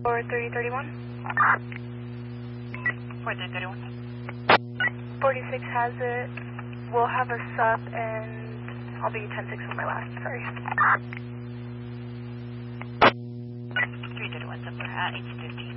4331. 4331. 46 has it. We'll have a sub and I'll be 10-6 for my last, sorry. 331 sub at 850.